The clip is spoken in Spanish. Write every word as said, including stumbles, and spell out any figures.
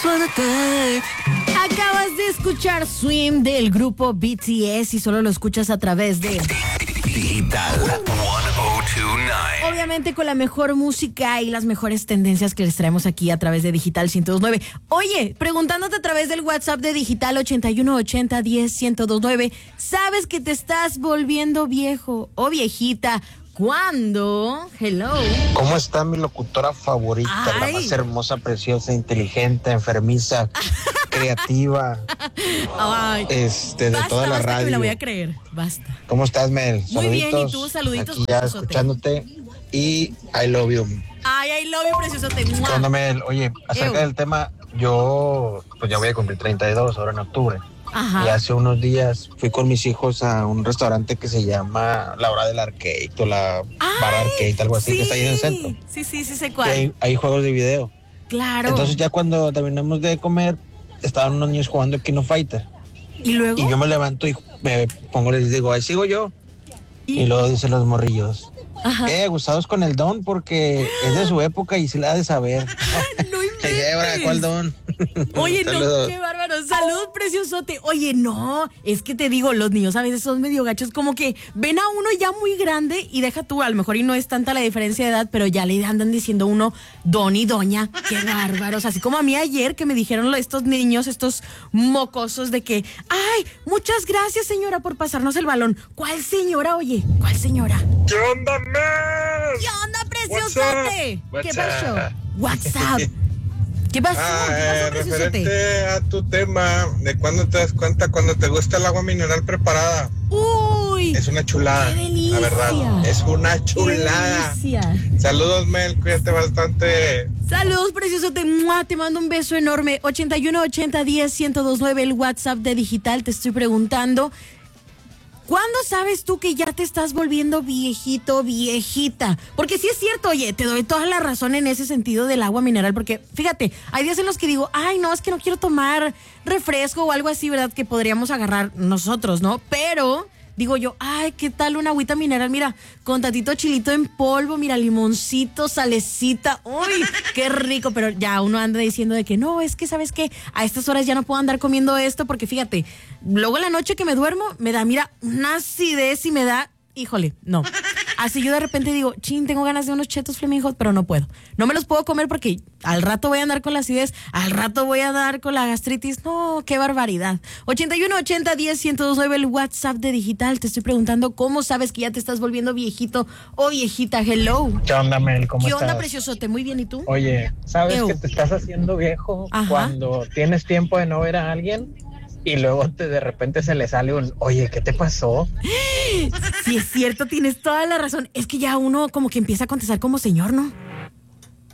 Acabas de escuchar Swim del grupo B T S y solo lo escuchas a través de Digital ciento veintinueve. Obviamente con la mejor música y las mejores tendencias que les traemos aquí a través de Digital ciento veintinueve. Oye, preguntándote a través del WhatsApp de Digital ochenta y uno ochenta diez ciento veintinueve, ¿sabes que te estás volviendo viejo o viejita? ¿Cuándo? Hello. ¿Cómo está mi locutora favorita? Ay. La más hermosa, preciosa, inteligente, enfermiza, creativa. Ay. Este, de Basta, toda la basta que radio. me la voy a creer. Basta. ¿Cómo estás, Mel? Muy bien, ¿y tú? Saluditos, Aquí ya preciosote. escuchándote. Y I love you. Ay, I love you, preciosote. ¿Qué onda, Mel? Oye, acerca Ew. del tema, yo pues ya voy a cumplir treinta y dos ahora en octubre. Ajá. Y hace unos días fui con mis hijos a un restaurante que se llama La Hora del Arcade o la Bar Arcade, algo así, sí. que está ahí en el centro. Sí, sí, sí sé Y cuál. hay, hay juegos de video. Claro. Entonces ya cuando terminamos de comer, estaban unos niños jugando Kino Fighter. ¿Y luego? Y yo me levanto y me pongo, les digo, ahí sigo yo. ¿Y? Y luego dicen los morrillos, Ajá. eh, gustados con el don porque es de su época y se la ha de saber. No ¿Qué lleva? inventes. ¿Cuál don? Oye, no, Saludos. qué bárbaro. Salud, preciosote. Oye, no, es que te digo, los niños a veces son medio gachos, como que ven a uno ya muy grande y deja tú, a lo mejor y no es tanta la diferencia de edad, pero ya le andan diciendo uno don y doña. Qué bárbaros. Así como a mí ayer que me dijeron estos niños, estos mocosos de que, ay, muchas gracias, señora, por pasarnos el balón. ¿Cuál señora, oye? ¿Cuál señora? ¿Qué onda, Mel? ¿Qué onda, preciosote? What's ¿Qué up? pasó? WhatsApp. ¿Qué pasó? Ah, ¿Qué eh, pasó, preciosote? referente a tu tema de cuando te das cuenta cuando te gusta el agua mineral preparada. Uy. Es una chulada, ¡Qué delicia! la verdad. Es una chulada. ¡Qué delicia! Saludos, Mel, cuídate bastante. Saludos, preciosote. ¡Mua! Te mando un beso enorme. ochenta y uno ochenta diez ciento veintinueve, el WhatsApp de Digital. Te estoy preguntando, ¿cuándo sabes tú que ya te estás volviendo viejito, viejita? Porque sí es cierto, oye, te doy toda la razón en ese sentido del agua mineral, porque fíjate, hay días en los que digo, ay, no, es que no quiero tomar refresco o algo así, ¿verdad? Que podríamos agarrar nosotros, ¿no? Pero digo yo, ay, ¿qué tal una agüita mineral? Mira, con tantito chilito en polvo, mira, limoncito, salecita, uy, qué rico, pero ya uno anda diciendo de que no, es que, ¿sabes qué? A estas horas ya no puedo andar comiendo esto porque fíjate, luego en la noche que me duermo, me da, mira, una acidez y me da, híjole, no. Así yo de repente digo, chin, tengo ganas de unos chetos Flaming Hot, pero no puedo. No me los puedo comer porque al rato voy a andar con la acidez, al rato voy a andar con la gastritis. No, qué barbaridad. ochenta y uno ochenta diez ciento veintinueve, el WhatsApp de Digital. Te estoy preguntando, ¿cómo sabes que ya te estás volviendo viejito o viejita? Hello. ¿Qué onda, Mel? ¿Cómo ¿Qué estás? onda, preciosote? Muy bien, ¿y tú? Oye, ¿sabes Ew. que te estás haciendo viejo Ajá. cuando tienes tiempo de no ver a alguien y luego te, de repente se le sale un, oye, ¿qué te pasó? Sí, es cierto, tienes toda la razón. Es que ya uno como que empieza a contestar como señor, ¿no?